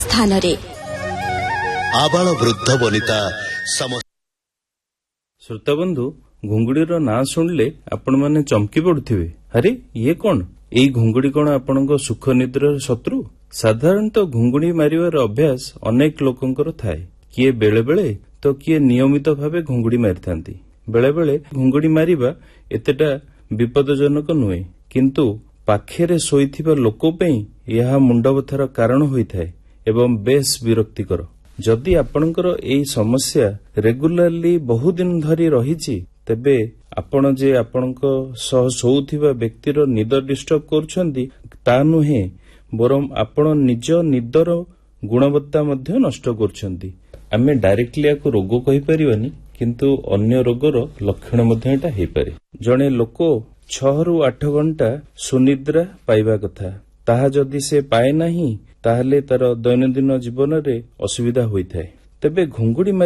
ସ୍ଥାନରେ ଆବାଳ ବୃଦ୍ଧ ବନିତା ଶ୍ରୋତାବନ୍ଧୁ, ଘୁଙ୍ଗୁଡିର ନାଁ ଶୁଣିଲେ ଆପଣମାନେ ଚମକି ପଡୁଥିବେ। ଆରେ ଇଏ କଣ? ଏଇ ଘୁଙ୍ଗୁଡି କଣ ଆପଣଙ୍କ ସୁଖ ନିଦ୍ରାର ଶତ୍ରୁ? ସାଧାରଣତଃ ଘୁଙ୍ଗୁଡି ମାରିବାର ଅଭ୍ୟାସ ଅନେକ ଲୋକଙ୍କର ଥାଏ। କିଏ ବେଳେବେଳେ ତ କିଏ ନିୟମିତ ଭାବେ ଘୁଙ୍ଗୁଡି ମାରିଥାନ୍ତି। ବେଳେବେଳେ ଘୁଙ୍ଗୁଡି ମାରିବା ଏତେଟା ବିପଦଜନକ ନୁହେଁ, କିନ୍ତୁ ପାଖରେ ଶୋଇଥିବା ଲୋକ ପାଇଁ ଏହା ମୁଣ୍ଡବଥାର କାରଣ ହୋଇଥାଏ ଏବଂ ବେଶ୍ ବିରକ୍ତିକର। ଯଦି ଆପଣଙ୍କର ଏହି ସମସ୍ୟା ରେଗୁଲାରଲି ବହୁଦିନ ଧରି ରହିଛି, ତେବେ ଆପଣ ଯେ ଆପଣଙ୍କ ସହ ଶୋଉଥିବା ବ୍ୟକ୍ତିର ନିଦ ଡିଷ୍ଟର୍ବ କରୁଛନ୍ତି ତା ନୁହେଁ, ବରଂ ଆପଣ ନିଜ ନିଦର ଗୁଣବତ୍ତା ମଧ୍ୟ ନଷ୍ଟ କରୁଛନ୍ତି। ଆମେ ଡାଇରେକ୍ଟଲି ୟାକୁ ରୋଗ କହିପାରିବାନି, କିନ୍ତୁ ଅନ୍ୟ ରୋଗର ଲକ୍ଷଣ ମଧ୍ୟ ଏଟା ହେଇପାରେ। ଜଣେ ଲୋକ 6 ରୁ 8 ଘଣ୍ଟା ସୁନିଦ୍ରା ପାଇବା କଥା। ତାହା ଯଦି ସେ ପାଏ ନାହିଁ, ତାହେଲେ ତାର ଦୈନନ୍ଦିନ ଜୀବନରେ ଅସୁବିଧା ହୋଇଥାଏ। ତେବେ ଘୁଙ୍ଗୁଡି